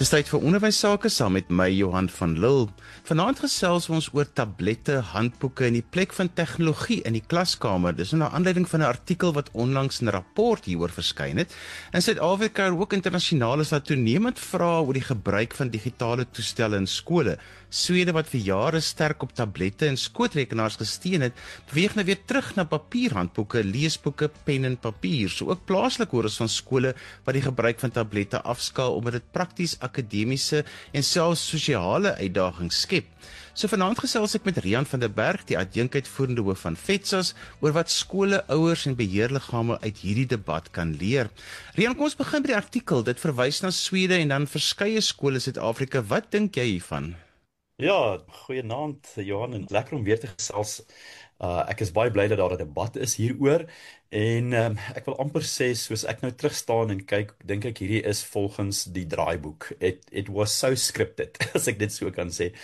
Dis tyd vir onderwys sake saam met my Johan van Lille. Vanaand gesels ons oor tablette, handboeke en die plek van tegnologie in die klaskamer. Dis na aanleiding van 'n artikel wat onlangs in 'n rapport hieroor verskyn het. In Suid-Afrika en ook internasionaal is daar toenemend vrae oor die gebruik van digitale toestelle in skole. Swede wat vir jare sterk op tablette en skootrekenaars gesteun het, beweeg nou weer terug na papierhandboeke, leesboeke, pen en papier. So ook plaaslik hoor ons van skole wat die gebruik van tablette afskaal omdat dit prakties akademiese en selfs sosiale uitdagings skep. So vanaand gesels ek met Rian van der Berg, die adjunkuitvoerende hoof van FETSAS, oor wat skole, ouers en beheerliggame uit hierdie debat kan leer. Rian, kom ons begin by die artikel. Dit verwys na Swede en dan verskeie skole in Suid-Afrika. Wat dink jy hiervan? Ja, goeienaand Johan, en lekker om weer te gesels. Ek is baie bly dat daar 'n debat is hieroor en ek wil amper sê, soos ek nou terug staan en kyk, dink ek hierdie is volgens die draaiboek. It was so scripted, as ek dit so kan sê.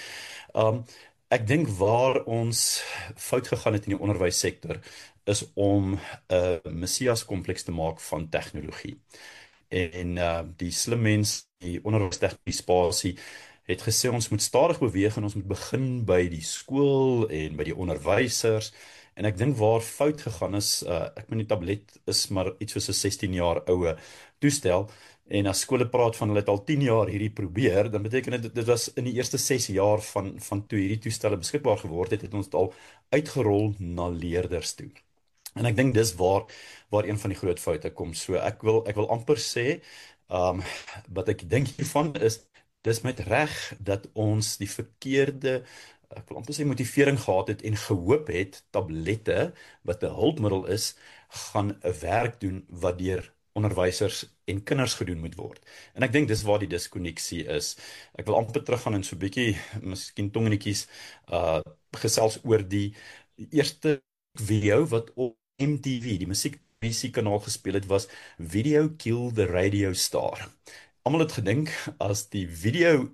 Ek dink waar ons fout gegaan het in die onderwyssektor is om 'n Messias kompleks te maak van tegnologie. En die slim mens, die onderwystegnologie spasie, het gesê ons moet stadig beweeg en ons moet begin by die skool en by die onderwysers. En ek dink waar fout gegaan is, ek meen die tablet is maar iets soos 'n 16 jaar oue toestel, en as skole praat van hulle het al 10 jaar hierdie probeer, dan beteken dit was in die eerste 6 jaar van toe hierdie toestelle beskikbaar geword het ons het al uitgerol na leerders toe. En ek dink dis waar een van die groot foute kom. So ek wil amper sê, wat ek dink hiervan is, dis met reg dat ons die verkeerde, ek wil amper sê motivering gehad het en gehoop het, tablette, wat 'n hulpmiddel is, gaan 'n werk doen wat deur onderwysers en kinders gedoen moet word. En ek dink dis waar die diskonneksie is. Ek wil amper teruggaan en so 'n bietjie, miskien tongenetjies, gesels oor die eerste video wat op MTV, die musiekkanaal gespeel het, was Video Kill the Radio Star. Almal het gedink as die video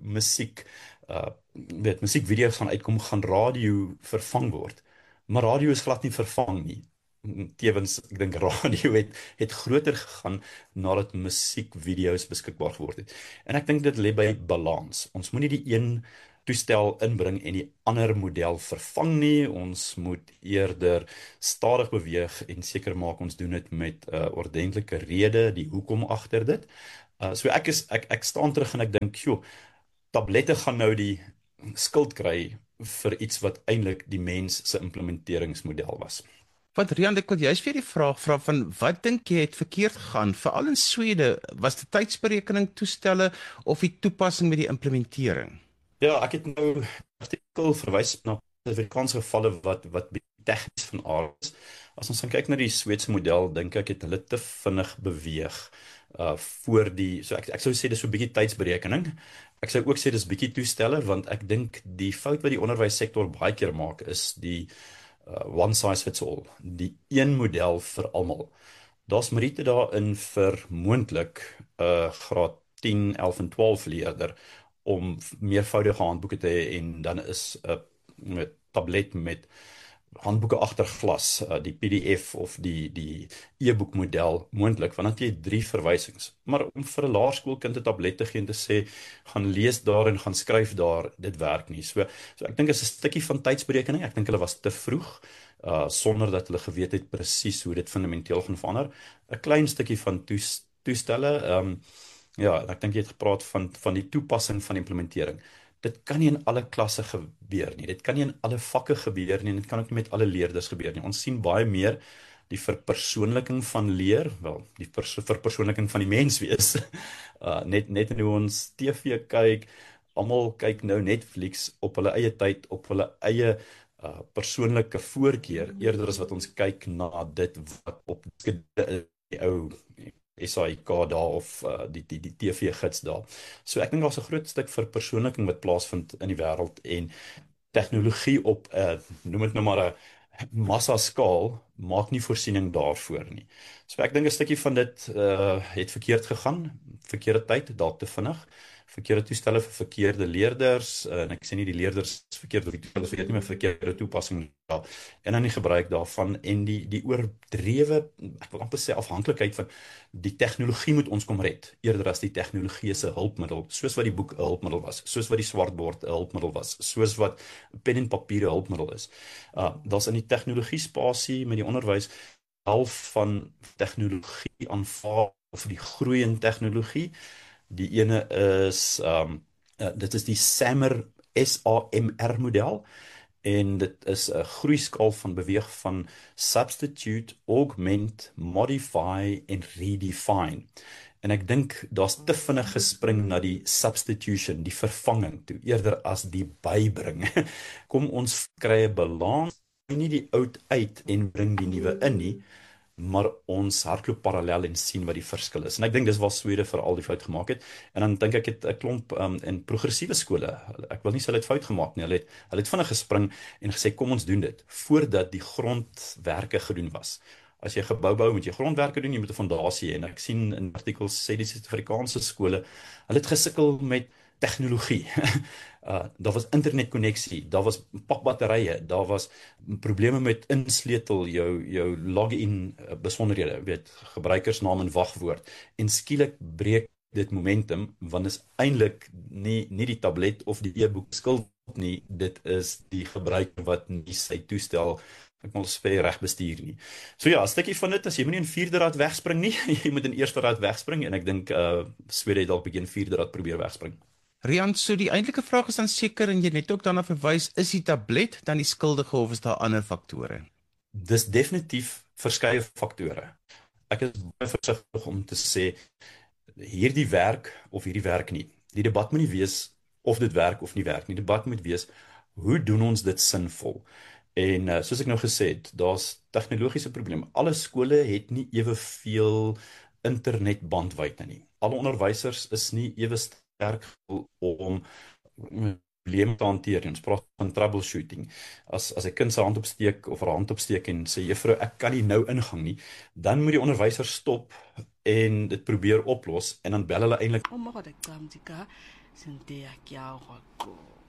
musiekvideo's gaan uitkom, gaan radio vervang word. Maar radio is glad nie vervang nie. Tevens, ek dink radio het groter gegaan nadat musiekvideo's beskikbaar geword het. En ek dink dit lê by balans. Ons moet nie die een toestel inbring en die ander model vervang nie. Ons moet eerder stadig beweeg en seker maak ons doen dit met 'n ordentlike rede, die hoekom agter dit. So ek staan terug en ek dink, tablette gaan nou die skuld kry vir iets wat eintlik die mens se implementeringsmodel was. Want Rian, ek wil juist weer die vraag vra van wat dink jy het verkeerd gegaan? Veral in Swede, was dit tydsberekening toestelle of die toepassing met die implementering? Ja, ek het nou 'n artikel verwys na Afrikaanse gevalle wat tegnies van aard is. As ons gaan kyk na die Sweedse model, dink ek het hulle te vinnig beweeg voor die, so ek sou sê dis so 'n bietjie tydsberekening. Ek sou ook sê dis bietjie toestelle, want ek dink die fout wat die onderwyssektor baie keer maak is die one size fits all, die een model vir almal. Daar's meriete daarin vir moontlik graad 10, 11 en 12 leerder om meervoudige handboeke te hê, en dan is 'n tablet met handboeke agter glas, die PDF of die e-boek model moontlik, want dan het jy 3 verwysings. Maar om vir 'n laerskoolkind 'n tablet te gee en te sê, gaan lees daar en gaan skryf daar, dit werk nie. So ek dink dit is 'n stukkie van tydsberekening. Ek dink hulle was te vroeg, sonder dat hulle geweet het presies hoe dit fundamenteel gaan verander. 'n Klein stukkie van toestelle, ek dink jy het gepraat van die toepassing van implementering. Dit kan nie in alle klasse gebeur nie. Dit kan nie in alle vakke gebeur nie. En dit kan ook nie met alle leerders gebeur nie. Ons sien baie meer die verpersoonliking van leer, die verpersoonliking van die mens wees. Net in hoe ons TV kyk, almal kyk nou Netflix op hulle eie tyd, op hulle eie persoonlike voorkeur, eerder as wat ons kyk na dit wat op die ou SAIK daar of die TV-gids daar. So ek dink daar's 'n groot stuk verpersoonliking wat plaasvind in die wêreld, en tegnologie op noem dit nou maar 'n massaskaal maak nie voorsiening daarvoor nie. So ek dink 'n stukkie van dit het verkeerd gegaan, verkeerde tyd, dalk te vinnig. verkeerde toestelle vir verkeerde leerders, en ek sê nie die leerders verkeerd of die toestelle verkeerd nie, maar verkeerde toepassing en dan die gebruik daarvan en die oordrewe, ek wil amper sê afhanklikheid van die tegnologie moet ons kom red, eerder as die tegnologie is 'n hulpmiddel, soos wat die boek 'n hulpmiddel was, soos wat die swartbord 'n hulpmiddel was, soos wat pen en papier 'n hulpmiddel is. Daar's in die tegnologie spasie met die onderwys half van tegnologie aanvaar of die groei in tegnologie. Die ene is dit is die SAMR model en dit is 'n groeiskaal van beweeg van substitute, augment, modify en redefine. En ek dink daar's te vinnig gespring na die substitution, die vervanging toe, eerder as die bybring. Kom ons kry 'n balans, nie die oud uit en bring die nuwe in nie, maar ons hardloop parallel en sien wat die verskil is. En ek dink dis waar Swede veral die fout gemaak het. En dan dink ek het 'n klomp in progressiewe skole, ek wil nie sê hulle het fout gemaak nie, hulle het vinnig gespring en gesê kom ons doen dit voordat die grondwerke gedoen was. As jy gebou bou, moet jy grondwerke doen, jy moet 'n fondasie hê. En ek sien in artikels sê die Suid-Afrikaanse skole, hulle het gesukkel met tegnologie. Daar was internetkonneksie, daar was pakbatterye, daar was probleme met insleutel, jou login besonderhede, weet, gebruikersnaam en wagwoord. En skielik breek dit momentum, want is eintlik nie die tablet of die e-boek skuld nie, dit is die gebruiker wat nie sy toestel ek wil sê reg bestuur nie. So ja, 'n stukkie van dit, as jy moenie in vierde rad wegspring nie, jy moet in eerste rad wegspring, en ek dink Swede het dalk begin vierde rad probeer wegspring. Rian, so die eintlike vraag is dan seker, en jy net ook daarna verwys, is die tablet dan die skuldige of is daar ander faktore? Dis definitief verskeie faktore. Ek is baie versigtig om te sê hierdie werk of hierdie werk nie. Die debat moet nie wees of dit werk of nie werk nie. Die debat moet wees, hoe doen ons dit sinvol? En soos ek nou gesê het, daar's tegnologiese probleme. Alle skole het nie eweveel internetbandwydte nie. Alle onderwysers is nie ewe sterk om probleme te hanteer. Ons praat van troubleshooting. As 'n kind sy hand opsteek of haar hand opsteek en sê juffrou, ek kan nie nou ingang nie, dan moet die onderwyser stop en dit probeer oplos en dan bel hulle eintlik